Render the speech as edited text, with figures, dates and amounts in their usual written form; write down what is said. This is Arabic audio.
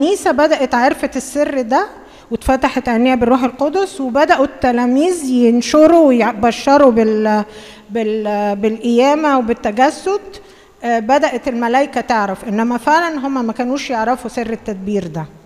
الكنيسة بدأت عرفت السر ده واتفتحت عينيها بالروح القدس، وبدأوا التلاميذ ينشروا ويبشروا بالقيامة وبالتجسد. بدأت الملائكة تعرف، إنما فعلا هم ما كانوش يعرفوا سر التدبير ده.